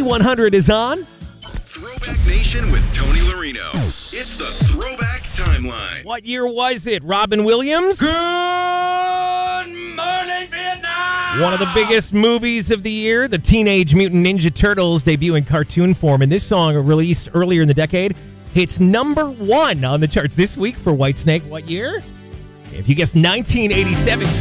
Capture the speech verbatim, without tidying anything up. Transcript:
one hundred is on. Throwback Nation with Tony Marino. It's the Throwback Timeline. What year was it? Robin Williams? Good morning, Vietnam! One of the biggest movies of the year, the Teenage Mutant Ninja Turtles debut in cartoon form. And this song, released earlier in the decade, hits number one on the charts this week for Whitesnake. What year? If you guessed nineteen eighty-seven...